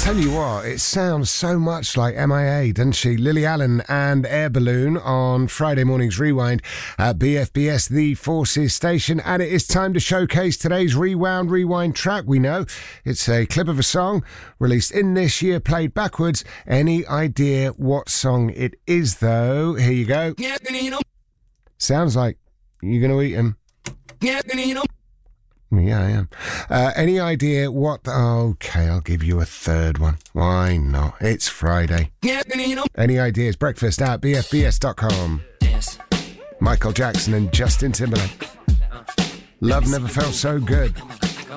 Tell you what, it sounds so much like MIA, doesn't she? Lily Allen and Air Balloon on Friday morning's Rewind at BFBS, the Forces station. And it is time to showcase today's Rewind track. We know it's a clip of a song released in this year, played backwards. Any idea what song it is, though? Here you go. Sounds like you're going to eat him. Yeah, I am. Any idea what... Okay, I'll give you a third one. Why not? It's Friday. Any ideas? Breakfast at bfbs.com. Yes. Michael Jackson and Justin Timberlake. Love never felt so good.